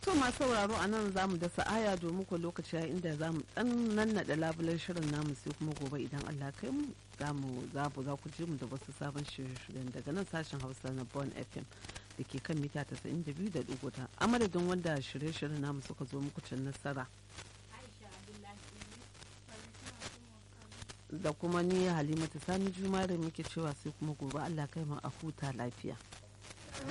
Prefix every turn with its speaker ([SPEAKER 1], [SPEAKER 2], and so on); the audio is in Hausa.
[SPEAKER 1] To masu sauraro a nan za mu dasa aya domin ku lokaci ya inda za mu dan nannaɗa labulen shirin namu sai kuma gobe idan Allah kai mu za ku ji mu da wasu sabon shirye-shiryen daga nan sashen Hausa na Bon FM da ke kan mita 92.9 a madadin wanda shirye-shiryen namu suka zo muku cin nasara. Da kuma ni Halimatu Sani Jumare muke cewa sai kuma gobe Allah kai mu a huta lafiya.